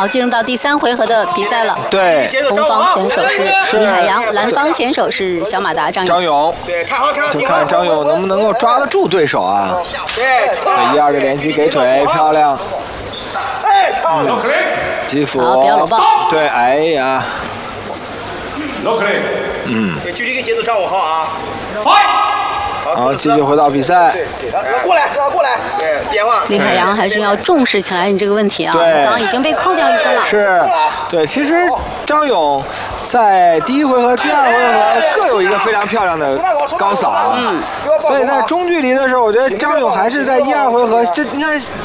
好，进入到第3回合的比赛了。 对， 红方选手是李海洋，蓝方选手是小马达张勇。 对，看好， 就看张勇能不能够抓得住对手啊。 对 1、2个连击给腿，漂亮。基辅。 好，不要搂抱。 对，哎呀。 对，距离跟鞋子掌握好啊。 好，继续回到比赛。 过来，对，电话。 李海洋还是要重视起来你这个问题啊！ 对， 刚刚已经被扣掉1分了。 是，对，其实张勇在第1回合、第2回合各有一个非常漂亮的高扫啊。所以在中距离的时候，我觉得张勇还是在1、2回合，就你看。